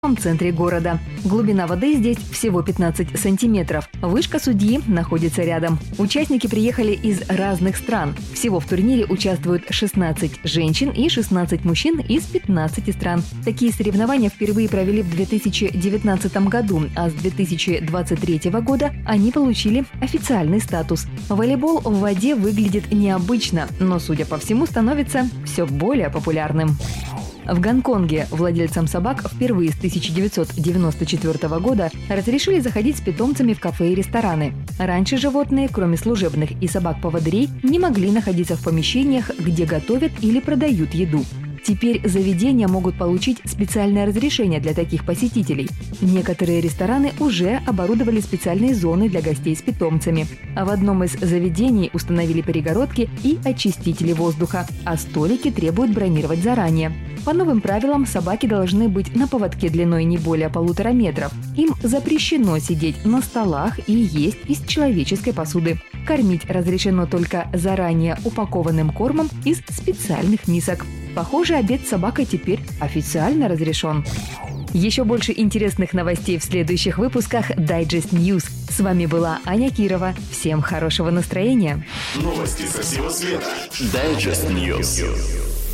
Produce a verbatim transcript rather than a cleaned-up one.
В центре города. Глубина воды здесь всего пятнадцать сантиметров. Вышка судьи находится рядом. Участники приехали из разных стран. Всего в турнире участвуют шестнадцать женщин и шестнадцать мужчин из пятнадцати стран. Такие соревнования впервые провели в две тысячи девятнадцатом году, а с две тысячи двадцать третьего года они получили официальный статус. Волейбол в воде выглядит необычно, но, судя по всему, становится все более популярным. В Гонконге владельцам собак впервые с тысяча девятьсот девяносто четвёртого года разрешили заходить с питомцами в кафе и рестораны. Раньше животные, кроме служебных и собак-поводырей, не могли находиться в помещениях, где готовят или продают еду. Теперь заведения могут получить специальное разрешение для таких посетителей. Некоторые рестораны уже оборудовали специальные зоны для гостей с питомцами. А в одном из заведений установили перегородки и очистители воздуха, а столики требуют бронировать заранее. По новым правилам собаки должны быть на поводке длиной не более полутора метров. Им запрещено сидеть на столах и есть из человеческой посуды. Кормить разрешено только заранее упакованным кормом из специальных мисок. Похоже, обед с собакой теперь официально разрешен. Еще больше интересных новостей в следующих выпусках Digest News. С вами была Аня Кирова. Всем хорошего настроения. Новости со всего света. Digest News.